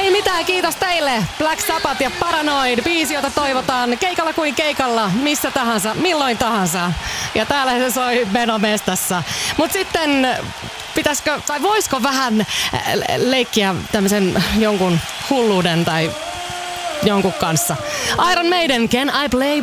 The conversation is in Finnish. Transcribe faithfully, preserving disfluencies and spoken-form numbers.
Ei mitään, kiitos teille. Black Sabbath ja Paranoid, biisi, jota toivotaan keikalla kuin keikalla, missä tahansa, milloin tahansa. Ja täällä se soi Beno Mestassa. Mut sitten pitäisikö, tai voisiko vähän leikkiä tämmöisen jonkun hulluuden tai jonkun kanssa. Iron Maiden, Can I Play